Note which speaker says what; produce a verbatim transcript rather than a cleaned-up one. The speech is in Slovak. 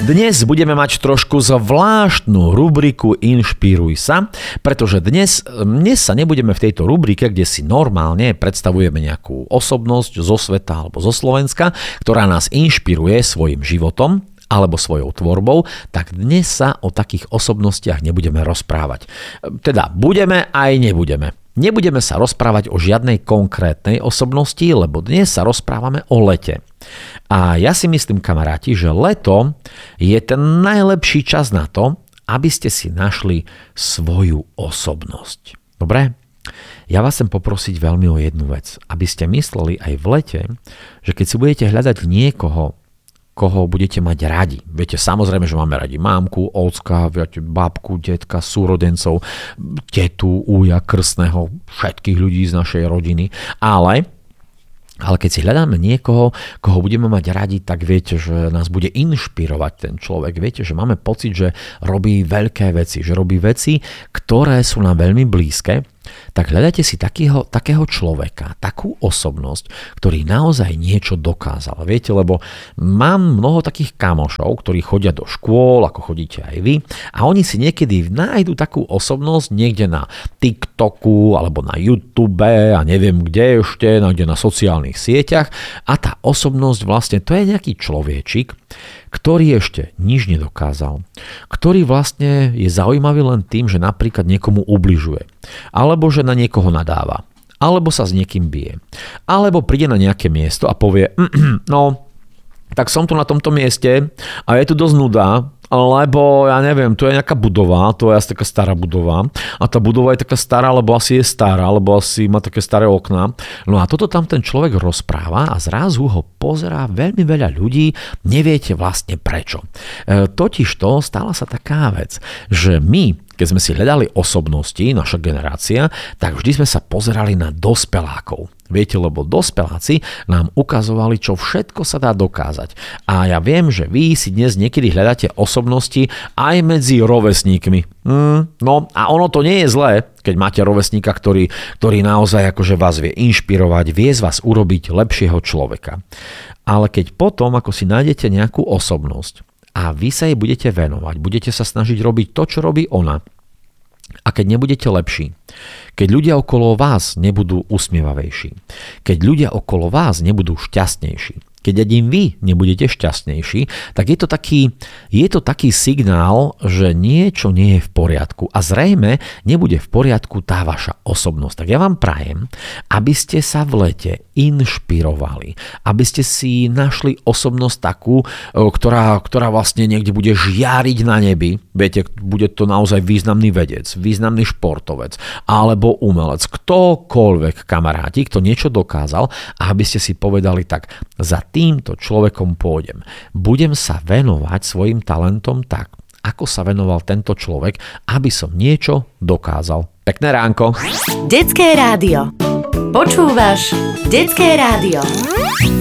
Speaker 1: Dnes budeme mať trošku zvláštnu rubriku Inšpiruj sa, pretože dnes, dnes sa nebudeme v tejto rubrike, kde si normálne predstavujeme nejakú osobnosť zo sveta alebo zo Slovenska, ktorá nás inšpiruje svojim životom alebo svojou tvorbou, tak dnes sa o takých osobnostiach nebudeme rozprávať. Teda budeme aj nebudeme. Nebudeme sa rozprávať o žiadnej konkrétnej osobnosti, lebo dnes sa rozprávame o lete. A ja si myslím, kamaráti, že leto je ten najlepší čas na to, aby ste si našli svoju osobnosť. Dobre? Ja vás chcem poprosiť veľmi o jednu vec, aby ste mysleli aj v lete, že keď si budete hľadať niekoho, koho budete mať radi. Viete, samozrejme, že máme radi mámku, ocka, viete, babku, detka, súrodencov, tetu, úja, krstného, všetkých ľudí z našej rodiny. Ale, ale keď si hľadáme niekoho, koho budeme mať radi, tak viete, že nás bude inšpirovať ten človek. Viete, že máme pocit, že robí veľké veci, že robí veci, ktoré sú nám veľmi blízke. Tak hľadajte si takého, takého človeka, takú osobnosť, ktorý naozaj niečo dokázal. Viete, lebo mám mnoho takých kamošov, ktorí chodia do škôl, ako chodíte aj vy, a oni si niekedy nájdu takú osobnosť niekde na TikToku alebo na YouTube a neviem kde ešte, niekde na sociálnych sieťach, a tá osobnosť vlastne to je nejaký človečik, ktorý ešte nič nedokázal, ktorý vlastne je zaujímavý len tým, že napríklad niekomu ubližuje, alebo že na niekoho nadáva, alebo sa s niekým bije, alebo príde na nejaké miesto a povie, no, tak som tu na tomto mieste a je tu dosť nuda, lebo ja neviem, tu je nejaká budova, to je asi taká stará budova a tá budova je taká stará, lebo asi je stará, lebo asi má také staré okná. No a toto tam ten človek rozpráva a zrazu ho pozerá veľmi veľa ľudí, neviete vlastne prečo. E, totižto stala sa taká vec, že my, keď sme si hľadali osobnosti, naša generácia, tak vždy sme sa pozerali na dospelákov. Viete, lebo dospeláci nám ukazovali, čo všetko sa dá dokázať. A ja viem, že vy si dnes niekedy hľadáte osobnosti aj medzi rovesníkmi. Mm, no a ono to nie je zlé, keď máte rovesníka, ktorý, ktorý naozaj akože vás vie inšpirovať, vie z vás urobiť lepšieho človeka. Ale keď potom, ako si nájdete nejakú osobnosť a vy sa jej budete venovať, budete sa snažiť robiť to, čo robí ona, a keď nebudete lepší, keď ľudia okolo vás nebudú usmievavejší, keď ľudia okolo vás nebudú šťastnejší, keď ani vy nebudete šťastnejší, tak je to taký, je to taký signál, že niečo nie je v poriadku a zrejme nebude v poriadku tá vaša osobnosť. Tak ja vám prajem, aby ste sa v lete inšpirovali, aby ste si našli osobnosť takú, ktorá, ktorá vlastne niekde bude žiariť na nebi. Viete, bude to naozaj významný vedec, významný športovec alebo umelec, ktokoľvek, kamaráti, kto niečo dokázal, a aby ste si povedali tak, za týmto človekom pôjdem. Budem sa venovať svojim talentom tak, ako sa venoval tento človek, aby som niečo dokázal. Pekné ránko.
Speaker 2: Detské rádio. Počúvaš Detské rádio.